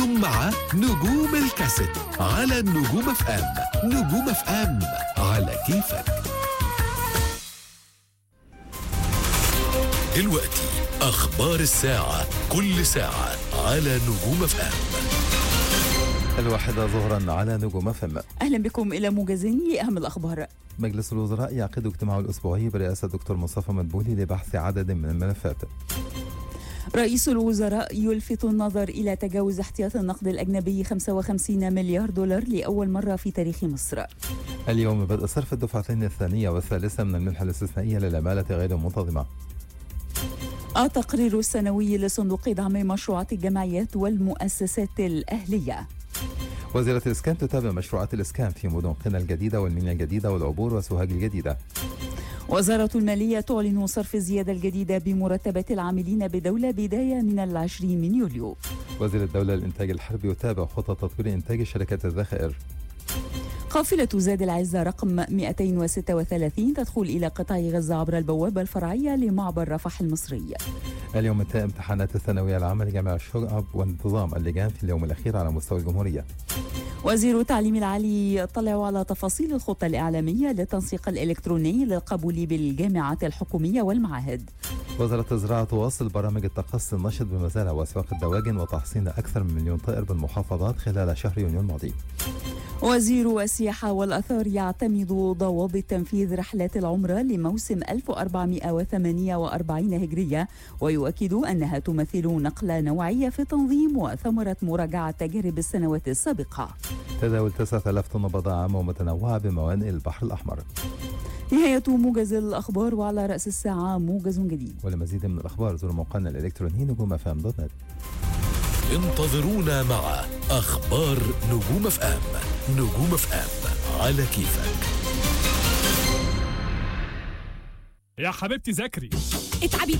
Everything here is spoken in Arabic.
انتم مع نجوم الكاسيت على النجوم اف ام. نجوم اف ام على كيفك. دلوقتي اخبار الساعة، كل ساعة على نجوم اف ام. 1 ظهرا على نجوم اف ام. أهلا بكم إلى موجز لأهم الأخبار. مجلس الوزراء يعقد اجتماعه الأسبوعي برئاسة دكتور مصطفى مدبولي لبحث عدد من الملفات. رئيس الوزراء يلفت النظر إلى تجاوز احتياط النقد الأجنبي 55 مليار دولار لأول مرة في تاريخ مصر. اليوم بدء صرف الدفعتين الثانية والثالثة من المنحة الاستثنائية للعمالة غير المنتظمة. التقرير السنوي لصندوق دعم مشروعات الجمعيات والمؤسسات الأهلية. وزيرة الإسكان تتابع مشروعات الإسكان في مدن قنا الجديدة والمنيا الجديدة والعبور وسوهاج الجديدة. وزارة المالية تعلن صرف الزيادة الجديدة بمرتبات العاملين بدولة بداية من 20 من يوليو. وزير الدولة للإنتاج الحربي يتابع خطط تطوير إنتاج شركات الذخائر. قافلة زاد العزة رقم 236 تدخل إلى قطاع غزة عبر البوابة الفرعية لمعبر رفح المصري. اليوم انتهى امتحانات الثانوية العامة لجامعة الشعب وانتظام اللجان في اليوم الأخير على مستوى الجمهورية. وزير التعليم العالي يطلع على تفاصيل الخطة الإعلامية للتنسيق الإلكتروني للقبول بالجامعات الحكومية والمعاهد. وزارة الزراعة تواصل برامج التقصي النشط بمزارع وأسواق الدواجن وتحصين أكثر من 1,000,000 طائر بالمحافظات خلال شهر يونيو الماضي. وزير السياحة والآثار يعتمد ضوابط تنفيذ رحلات العمرة لموسم 1448 هجرية، ويؤكد أنها تمثل نقلة نوعية في التنظيم وثمرة مراجعة تجارب السنوات السابقة. تداول 9,000 طن بضائع عامة ومتنوعة بموانئ البحر الأحمر. نهاية موجز الأخبار، وعلى رأس الساعة موجز جديد. ولمزيد من الأخبار زوروا موقعنا الإلكتروني نجومفم.net. انتظرونا مع أخبار نجوم اف ام. نجوم اف ام على كيفك. يا حبيبتي ذاكري. اتعبي